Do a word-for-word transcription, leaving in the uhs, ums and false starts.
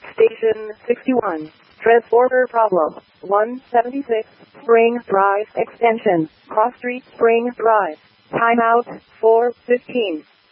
Station sixty-one. Transporter problem. one seventy-six. Spring Drive Extension. Cross Street Spring Drive. Timeout four fifteen.